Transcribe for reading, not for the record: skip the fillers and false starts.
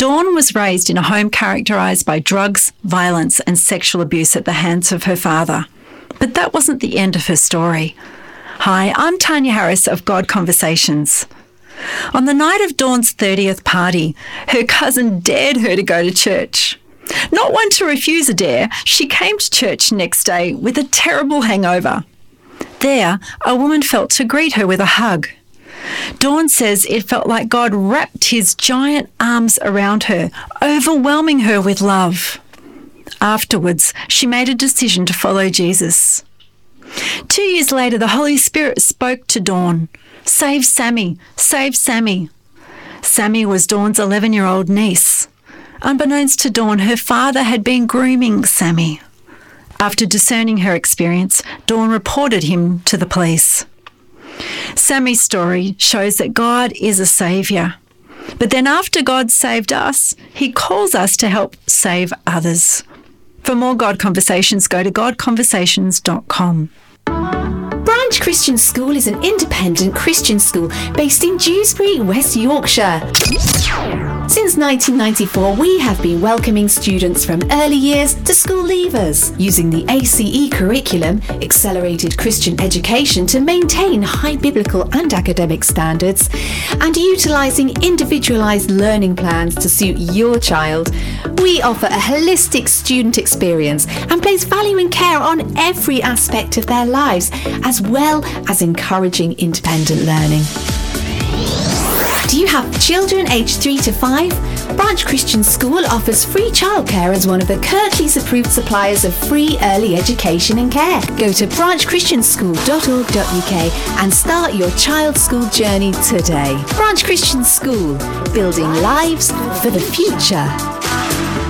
Dawn was raised in a home characterised by drugs, violence and sexual abuse at the hands of her father. But that wasn't the end of her story. Hi, I'm Tanya Harris of God Conversations. On the night of Dawn's 30th party, her cousin dared her to go to church. Not one to refuse a dare, she came to church next day with a terrible hangover. There, a woman felt to greet her with a hug. Dawn says it felt like God wrapped his giant arms around her, overwhelming her with love. Afterwards, she made a decision to follow Jesus. 2 years later, the Holy Spirit spoke to Dawn. Save Sammy, save Sammy. Sammy was Dawn's 11-year-old niece. Unbeknownst to Dawn, her father had been grooming Sammy. After discerning her experience, Dawn reported him to the police. Sammy's story shows that God is a saviour. But then after God saved us, he calls us to help save others. For more God Conversations, go to godconversations.com. Branch Christian School is an independent Christian school based in Dewsbury, West Yorkshire. Since 1994, we have been welcoming students from early years to school leavers, using the ACE curriculum, Accelerated Christian Education, to maintain high biblical and academic standards, and utilising individualised learning plans to suit your child. We offer a holistic student experience and place value and care on every aspect of their lives, as well as encouraging independent learning. Do you have children aged 3 to 5? Branch Christian School offers free childcare as one of the Kirklees approved suppliers of free early education and care. Go to branchchristianschool.org.uk and start your child's school journey today. Branch Christian School, building lives for the future.